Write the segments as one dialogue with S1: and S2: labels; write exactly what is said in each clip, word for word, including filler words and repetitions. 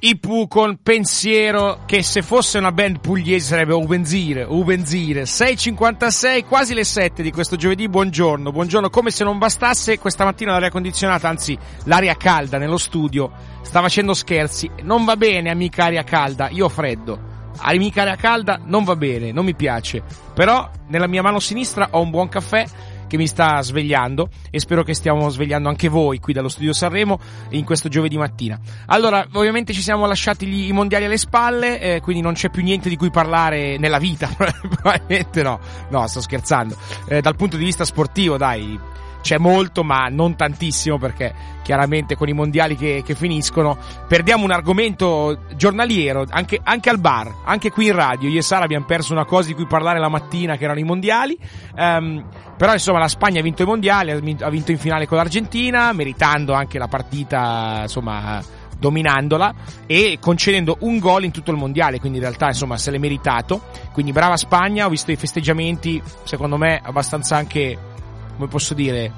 S1: I Pooh con Pensiero, che se fosse una band pugliese sarebbe Ubenzire, Ubenzire. sei e cinquantasei, quasi le sette di questo giovedì. Buongiorno, buongiorno. Come se non bastasse, questa mattina l'aria condizionata, anzi l'aria calda nello studio, sta facendo scherzi. Non va bene, amica aria calda, io ho freddo. Amica aria calda non va bene, non mi piace. Però nella mia mano sinistra ho un buon caffè che mi sta svegliando, e spero che stiamo svegliando anche voi qui dallo studio Sanremo in questo giovedì mattina. Allora, ovviamente ci siamo lasciati gli, i mondiali alle spalle, eh, quindi non c'è più niente di cui parlare nella vita, probabilmente no, no, sto scherzando. Eh, dal punto di vista sportivo, dai, c'è molto, ma non tantissimo, perché chiaramente con i mondiali che, che finiscono perdiamo un argomento giornaliero, anche, anche al bar, anche qui in radio. Io e Sara abbiamo perso una cosa di cui parlare la mattina, che erano i mondiali. Um, però insomma la Spagna ha vinto i mondiali, ha vinto, ha vinto in finale con l'Argentina, meritando anche la partita, insomma dominandola e concedendo un gol in tutto il mondiale, quindi in realtà insomma se l'è meritato. Quindi brava Spagna. Ho visto i festeggiamenti, secondo me abbastanza anche, come posso dire,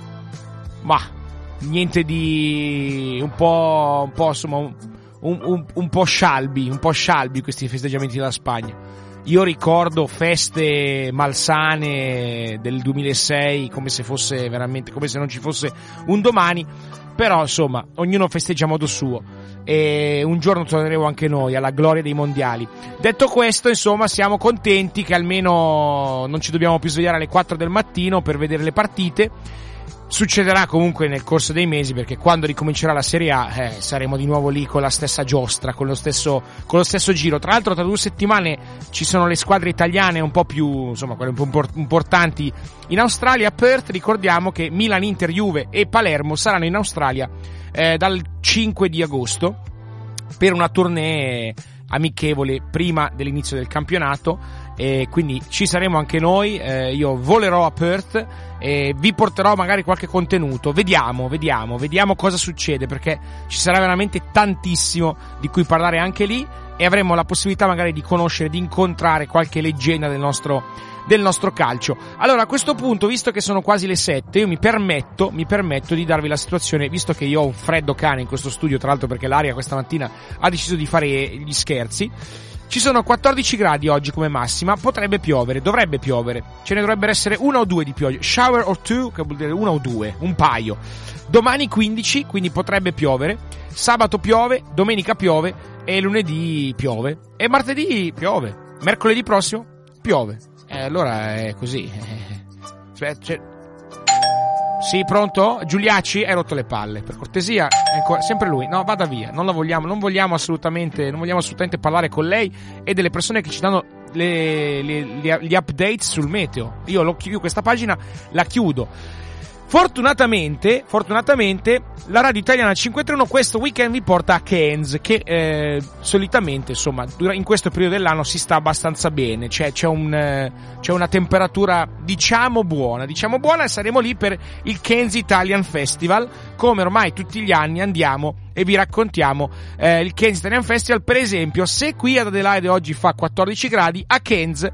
S1: ma niente di un po' un po' insomma un, un, un po' scialbi, un po' scialbi questi festeggiamenti della Spagna. Io ricordo feste malsane del duemilasei come se fosse veramente, come se non ci fosse un domani, però insomma ognuno festeggia a modo suo e un giorno torneremo anche noi alla gloria dei mondiali. Detto questo, insomma, siamo contenti che almeno non ci dobbiamo più svegliare alle quattro del mattino per vedere le partite. Succederà comunque nel corso dei mesi, perché quando ricomincerà la Serie A eh, saremo di nuovo lì con la stessa giostra, con lo stesso con lo stesso giro. Tra l'altro tra due settimane ci sono le squadre italiane un po' più, insomma, quelle un po' importanti in Australia. A Perth ricordiamo che Milan, Inter, Juve e Palermo saranno in Australia eh, dal cinque di agosto per una tournée amichevole prima dell'inizio del campionato, e quindi ci saremo anche noi. eh, io volerò a Perth e vi porterò magari qualche contenuto. Vediamo, vediamo, vediamo cosa succede, perché ci sarà veramente tantissimo di cui parlare anche lì, e avremo la possibilità magari di conoscere, di incontrare qualche leggenda del nostro del nostro calcio. Allora, a questo punto, visto che sono quasi le sette, io mi permetto mi permetto di darvi la situazione, visto che io ho un freddo cane in questo studio, tra l'altro perché l'aria questa mattina ha deciso di fare gli scherzi. Ci sono quattordici gradi oggi come massima, potrebbe piovere, dovrebbe piovere, ce ne dovrebbero essere una o due di pioggia, shower or two, che vuol dire una o due, un paio. Domani quindici, quindi potrebbe piovere, sabato piove, domenica piove e lunedì piove e martedì piove, mercoledì prossimo piove. E eh, allora è così. Cioè, cioè... Sì, pronto? Giuliacci, hai rotto le palle, per cortesia. È ancora... sempre lui. No, vada via. Non la vogliamo, non vogliamo assolutamente, non vogliamo assolutamente parlare con lei e delle persone che ci danno le, le, le, gli update sul meteo. Io lo chiudo, questa pagina la chiudo. Fortunatamente, fortunatamente la radio italiana cinquecentotrentatré questo weekend vi porta a Cairns, che eh, solitamente, insomma, in questo periodo dell'anno si sta abbastanza bene. C'è, c'è un eh, c'è una temperatura diciamo buona, diciamo buona, e saremo lì per il Cairns Italian Festival, come ormai tutti gli anni andiamo e vi raccontiamo eh, il Cairns Italian Festival. Per esempio, se qui ad Adelaide oggi fa quattordici gradi, a Cairns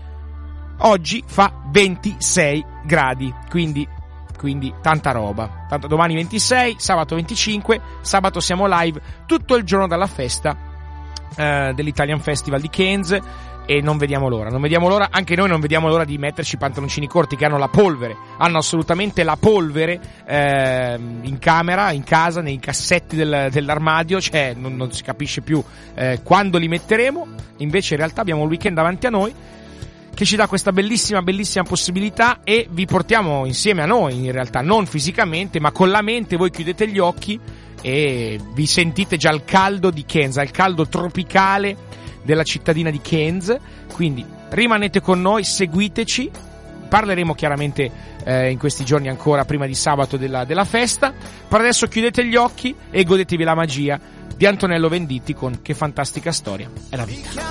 S1: oggi fa ventisei gradi, quindi quindi tanta roba. Tanto domani ventisei, sabato venticinque, sabato siamo live tutto il giorno dalla festa eh, dell'Italian Festival di Cairns, e non vediamo l'ora, non vediamo l'ora, anche noi non vediamo l'ora di metterci i pantaloncini corti che hanno la polvere, hanno assolutamente la polvere eh, in camera, in casa, nei cassetti del, dell'armadio, cioè non, non si capisce più eh, quando li metteremo. Invece in realtà abbiamo il weekend davanti a noi che ci dà questa bellissima bellissima possibilità, e vi portiamo insieme a noi, in realtà non fisicamente ma con la mente. Voi chiudete gli occhi e vi sentite già il caldo di Cairns, il caldo tropicale della cittadina di Cairns. Quindi rimanete con noi, seguiteci, parleremo chiaramente eh, in questi giorni ancora prima di sabato della, della festa. Per adesso chiudete gli occhi e godetevi la magia di Antonello Venditti con Che fantastica storia è la vita.